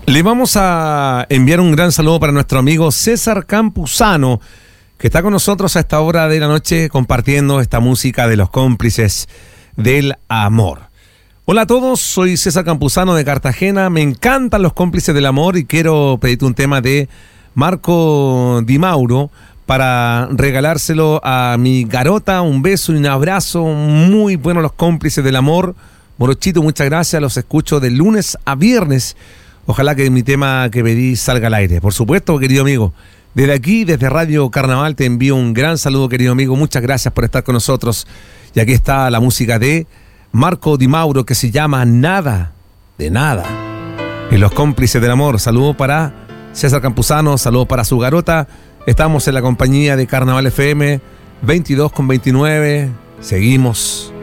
Le vamos a enviar un gran saludo para nuestro amigo César Campuzano, que está con nosotros a esta hora de la noche compartiendo esta música de los cómplices del amor. Hola a todos, soy César Campuzano de Cartagena, me encantan los cómplices del amor y quiero pedirte un tema de Marco Di Mauro para regalárselo a mi garota, un beso y un abrazo, muy bueno los cómplices del amor. Morochito, muchas gracias, los escucho de lunes a viernes. Ojalá que mi tema que pedí salga al aire. Por supuesto, querido amigo. Desde aquí, desde Radio Carnaval, te envío un gran saludo, querido amigo. Muchas gracias por estar con nosotros. Y aquí está la música de Marco Di Mauro, que se llama Nada de Nada. Y los cómplices del amor. Saludo para César Campuzano, saludo para su garota. Estamos en la compañía de Carnaval FM 22:29. Seguimos.